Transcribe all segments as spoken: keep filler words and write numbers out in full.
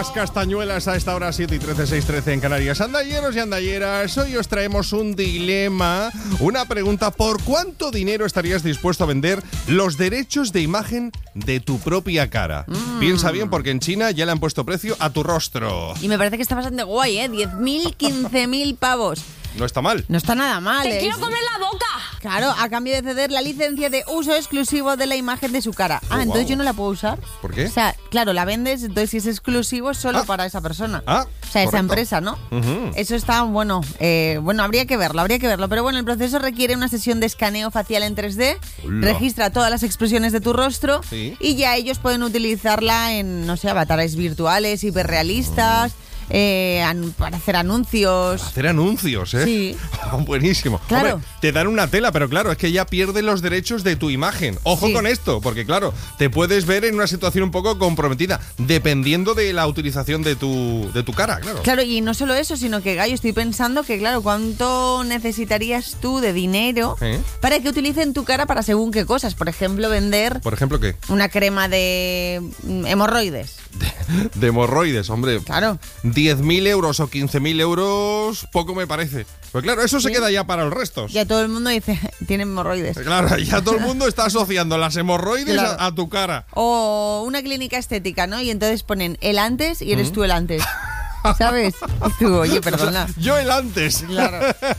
las castañuelas a esta hora, siete y trece, seis y trece en Canarias. Andalleros y andalleras, hoy os traemos un dilema, una pregunta. ¿Por cuánto dinero estarías dispuesto a vender los derechos de imagen de tu propia cara? Mm. Piensa bien, porque en China ya le han puesto precio a tu rostro. Y me parece que está bastante guay, ¿eh? diez mil, quince mil pavos. No está mal. No está nada mal. ¡Te ¿eh? quiero comer la boca! Claro, a cambio de ceder la licencia de uso exclusivo de la imagen de su cara. Ah, Oh, entonces wow. yo no la puedo usar. ¿Por qué? O sea, claro, la vendes, entonces si es exclusivo es solo Ah. para esa persona. Ah, o sea, esa correcto. empresa, ¿no? Uh-huh. Eso está, bueno, eh, bueno, habría que verlo, habría que verlo. Pero bueno, el proceso requiere una sesión de escaneo facial en tres D, Hola. registra todas las expresiones de tu rostro Sí. y ya ellos pueden utilizarla en, no sé, avatares virtuales, hiperrealistas, eh, an- para hacer anuncios. Hacer anuncios, ¿eh? Sí. Buenísimo. Claro. Hombre, te dan una tela, pero claro, es que ya pierden los derechos de tu imagen. Ojo Sí. con esto, porque claro, te puedes ver en una situación un poco comprometida, dependiendo de la utilización de tu, de tu cara, claro. Claro, y no solo eso, sino que, Gallo, estoy pensando que, claro, ¿cuánto necesitarías tú de dinero ¿Eh? para que utilicen tu cara para según qué cosas? Por ejemplo, vender Por ejemplo, ¿qué? una crema de mm, hemorroides. De hemorroides, hombre. Claro. diez mil euros o quince mil euros, poco me parece. Pues claro, eso se Sí. queda ya para los restos. Ya todo el mundo dice, tiene hemorroides. Claro, ya todo el mundo está asociando las hemorroides Claro. a, a tu cara. O una clínica estética, ¿no? Y entonces ponen el antes y eres tú el antes. ¿Sabes? Y tú, oye, perdona. Yo el antes. Claro.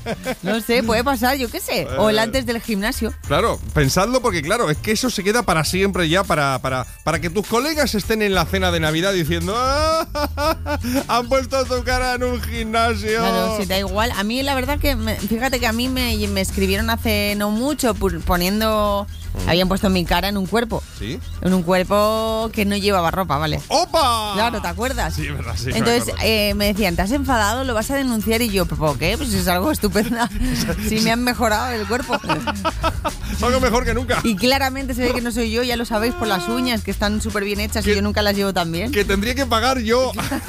No sé, puede pasar, yo qué sé. O el antes del gimnasio. Claro, pensadlo, porque claro, es que eso se queda para siempre ya, para, para, para que tus colegas estén en la cena de Navidad diciendo ¡ah! Han puesto tu cara en un gimnasio. Claro, si da igual. A mí la verdad que, me- fíjate que a mí me, me escribieron hace no mucho pu- poniendo, habían puesto mi cara en un cuerpo. ¿Sí? En un cuerpo que no llevaba ropa, ¿vale? ¡Opa! Claro, ¿te acuerdas? Sí, verdad, sí. me Entonces acuerdo. eh, me decían, ¿te has enfadado? ¿Lo vas a denunciar? Y yo, ¿por qué? Pues es algo estupendo. Si me han mejorado el cuerpo. Algo mejor que nunca. Y claramente se ve que no soy yo, ya lo sabéis por las uñas, que están súper bien hechas y Que- yo nunca las llevo tan bien. Que tendría que pagar yo.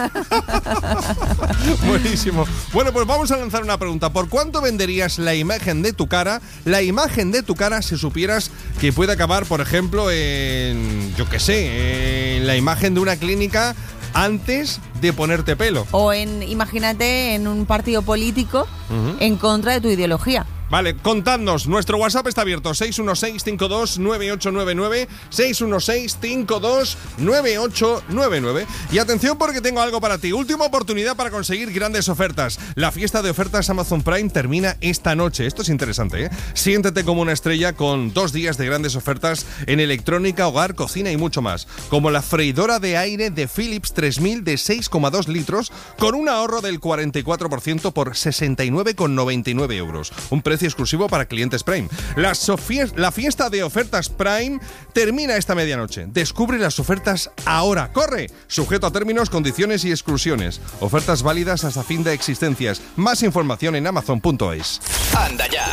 Buenísimo. Bueno, pues vamos a lanzar una pregunta. ¿Por cuánto venderías la imagen de tu cara? La imagen de tu cara, si supieras que puede acabar, por ejemplo, en, yo qué sé, en la imagen de una clínica antes de ponerte pelo. O en, imagínate, en un partido político Ujú. en contra de tu ideología. Vale, contadnos. Nuestro WhatsApp está abierto. seis uno seis, cinco dos, nueve ocho nueve nueve. seis uno seis, cinco dos, nueve ocho nueve nueve. Y atención, porque tengo algo para ti. Última oportunidad para conseguir grandes ofertas. La fiesta de ofertas Amazon Prime termina esta noche. Esto es interesante, ¿eh? Siéntete como una estrella con dos días de grandes ofertas en electrónica, hogar, cocina y mucho más. Como la freidora de aire de Philips tres mil de seis coma dos litros con un ahorro del cuarenta y cuatro por ciento por sesenta y nueve con noventa y nueve euros. Un precio exclusivo para clientes Prime. La, sofie- la fiesta de ofertas Prime termina esta medianoche. Descubre las ofertas ahora. ¡Corre! Sujeto a términos, condiciones y exclusiones. Ofertas válidas hasta fin de existencias. Más información en amazon punto es. Anda ya.